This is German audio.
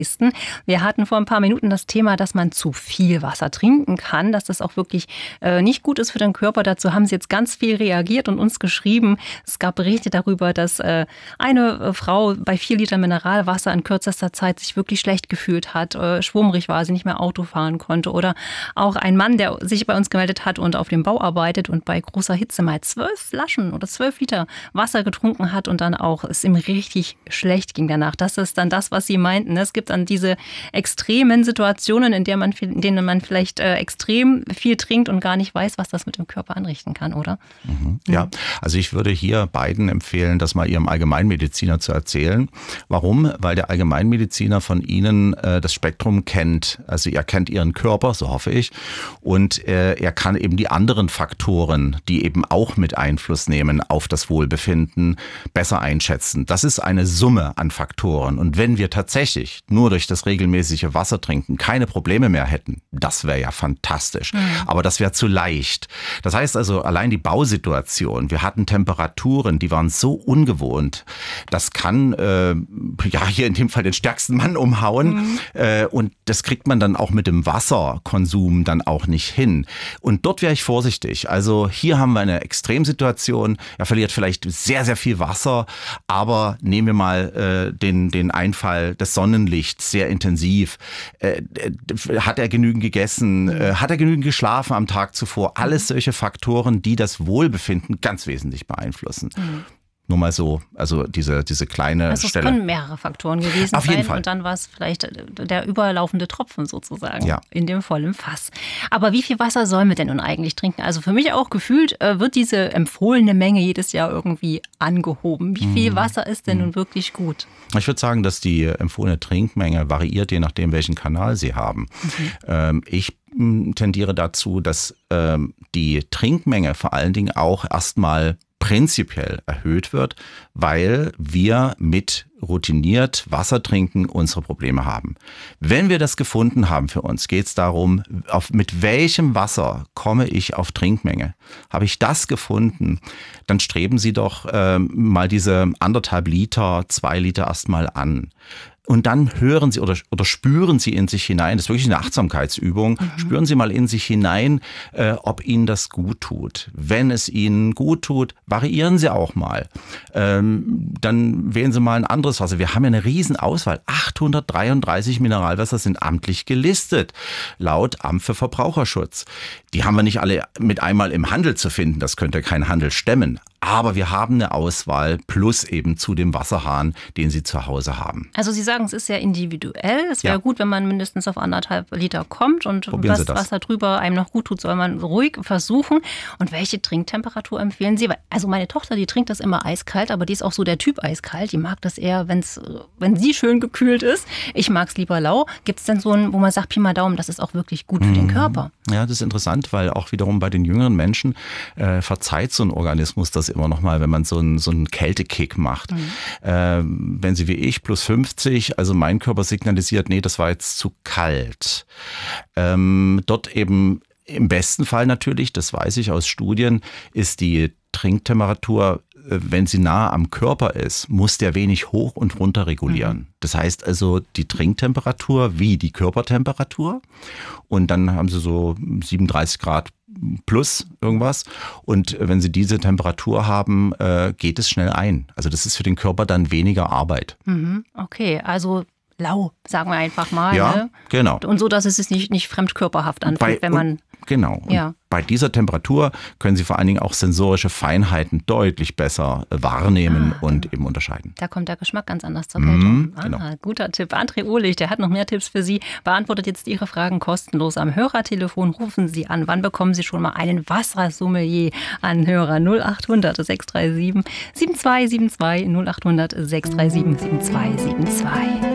Dresden. Wir hatten vor ein paar Minuten das Thema, dass man zu viel Wasser trinken kann, dass das auch wirklich nicht gut ist für den Körper. Dazu haben Sie jetzt ganz viel reagiert und uns geschrieben. Es gab Berichte darüber, dass eine Frau bei 4 Litern Mineralwasser in kürzester Zeit sich wirklich schlecht gefühlt hat, schwummrig war, sie nicht mehr Auto fahren konnte. Oder auch ein Mann, der sich bei uns gemeldet hat und auf dem Bau arbeitet und bei großer Hitze mal 12 Flaschen oder 12 Liter Wasser getrunken hat und dann auch es ihm richtig schlecht ging danach. Das ist dann das, was Sie meinten. Es gibt dann diese extremen Situationen, in denen man vielleicht extrem viel trinkt und gar nicht weiß, was das mit dem Körper anrichten kann, oder? Ja, also ich würde hier beiden empfehlen, das mal Ihrem Allgemeinmediziner zu erzählen. Warum? Weil der Allgemeinmediziner von Ihnen das Spektrum kennt. Also er kennt Ihren Körper, so hoffe ich. Und er kann eben die anderen Faktoren, die eben auch mit Einfluss nehmen auf das Wohlbefinden, besser einschätzen. Das ist eine Summe an Faktoren. Und wenn wir tatsächlich nur durch das regelmäßige Wassertrinken keine Probleme mehr hätten, das wäre ja fantastisch. Aber das wäre zu leicht. Das heißt also, allein die Bausituation, wir hatten Temperaturen, die waren so ungewohnt. Das kann hier in dem Fall den stärksten Mann umhauen. Und das kriegt man dann auch mit dem Wasserkonsum dann auch nicht hin. Und dort wäre ich vorsichtig. Also hier haben wir eine Extremsituation. Er verliert vielleicht sehr, sehr viel Wasser, aber nehmen wir mal den Einfall des Sonnenlichts sehr intensiv. Hat er genügend gegessen? Hat er genügend geschlafen am Tag zuvor? Alles solche Faktoren, die das Wohlbefinden ganz wesentlich beeinflussen. Nur mal so, also diese kleine Stelle. Es können mehrere Faktoren gewesen Auf jeden sein Fall. Und dann war es vielleicht der überlaufende Tropfen sozusagen in dem vollen Fass. Aber wie viel Wasser sollen wir denn nun eigentlich trinken? Also für mich auch gefühlt wird diese empfohlene Menge jedes Jahr irgendwie angehoben. Wie viel Wasser ist denn nun wirklich gut? Ich würde sagen, dass die empfohlene Trinkmenge variiert, je nachdem, welchen Kanal Sie haben. Ich tendiere dazu, dass die Trinkmenge vor allen Dingen auch erstmal prinzipiell erhöht wird, weil wir mit routiniert Wasser trinken unsere Probleme haben. Wenn wir das gefunden haben für uns, geht es darum, mit welchem Wasser komme ich auf Trinkmenge. Habe ich das gefunden, dann streben Sie doch mal diese 1,5 Liter, 2 Liter erstmal an. Und dann hören Sie oder spüren Sie in sich hinein, das ist wirklich eine Achtsamkeitsübung, spüren Sie mal in sich hinein, ob Ihnen das gut tut. Wenn es Ihnen gut tut, variieren Sie auch mal. Dann wählen Sie mal ein anderes Wasser. Wir haben ja eine riesen Auswahl. 833 Mineralwässer sind amtlich gelistet, laut Amt für Verbraucherschutz. Die haben wir nicht alle mit einmal im Handel zu finden, das könnte kein Handel stemmen. Aber wir haben eine Auswahl plus eben zu dem Wasserhahn, den Sie zu Hause haben. Also Sie sagen, es ist sehr individuell. Es wäre gut, wenn man mindestens auf 1,5 Liter kommt. Und was da drüber einem noch gut tut, soll man ruhig versuchen. Und welche Trinktemperatur empfehlen Sie? Also meine Tochter, die trinkt das immer eiskalt, aber die ist auch so der Typ eiskalt. Die mag das eher, wenn sie schön gekühlt ist. Ich mag es lieber lau. Gibt es denn so einen, wo man sagt, Pi mal Daumen, das ist auch wirklich gut für den Körper? Ja, das ist interessant, weil auch wiederum bei den jüngeren Menschen verzeiht so ein Organismus das immer noch mal, wenn man so einen Kältekick macht. Wenn Sie wie ich plus 50, also mein Körper signalisiert, nee, das war jetzt zu kalt. Dort eben im besten Fall natürlich, das weiß ich aus Studien, ist die Trinktemperatur, wenn sie nah am Körper ist, muss der wenig hoch und runter regulieren. Das heißt also die Trinktemperatur wie die Körpertemperatur und dann haben sie so 37 Grad plus irgendwas und wenn sie diese Temperatur haben, geht es schnell ein. Also das ist für den Körper dann weniger Arbeit. Okay, also lau, sagen wir einfach mal. Ja, ne? Genau. Und so, dass es sich nicht fremdkörperhaft anfühlt, wenn man... Genau. Und bei dieser Temperatur können Sie vor allen Dingen auch sensorische Feinheiten deutlich besser wahrnehmen und eben unterscheiden. Da kommt der Geschmack ganz anders zur Geltung. Genau. Guter Tipp. André Ohlich, der hat noch mehr Tipps für Sie. Beantwortet jetzt Ihre Fragen kostenlos am Hörertelefon. Rufen Sie an. Wann bekommen Sie schon mal einen Wassersommelier an Hörer? 0800 637 7272 0800 637 7272.